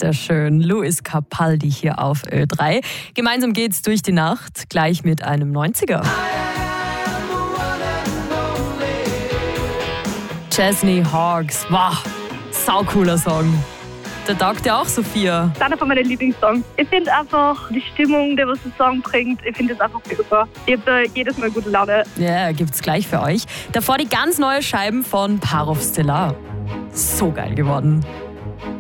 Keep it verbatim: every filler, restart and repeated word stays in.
ist der schön. Luis Capaldi hier auf Ö drei. Gemeinsam geht's durch die Nacht, gleich mit einem neunziger. Chesney Hawkes, wow, saucooler Song. Der taugt ja auch, Sophia. Das ist einer von meinen Lieblingssongs. Ich finde einfach die Stimmung, die was der Song bringt, ich finde das einfach super. Ich habe da jedes Mal gute Laune. Ja, gibt's gleich für euch. Davor die ganz neue Scheiben von Parov Stellar. So geil geworden.